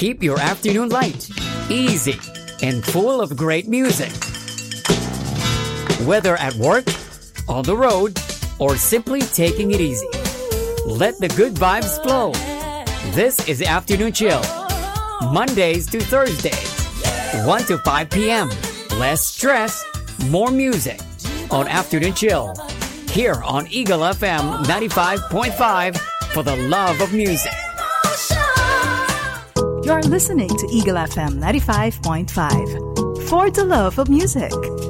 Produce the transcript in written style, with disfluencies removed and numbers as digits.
keep your afternoon light, easy, and full of great music. Whether at work, on the road, or simply taking it easy, let the good vibes flow. This is Afternoon Chill, Mondays to Thursdays, 1 to 5 p.m. Less stress, more music on Afternoon Chill, here on Eagle FM 95.5 for the love of music. You're listening to Eagle FM 95.5 for the love of music.